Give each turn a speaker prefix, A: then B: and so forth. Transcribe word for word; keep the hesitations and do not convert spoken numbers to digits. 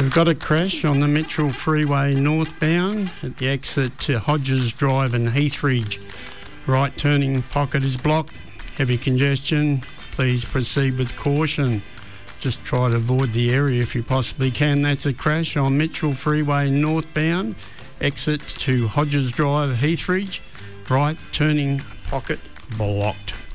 A: We've got a crash on the Mitchell Freeway northbound at the exit to Hodges Drive and Heathridge. Right turning pocket is blocked. Heavy congestion. Please proceed with caution. Just try to avoid the area if you possibly can. That's a crash on Mitchell Freeway northbound, exit to Hodges Drive, Heathridge. Right turning pocket blocked.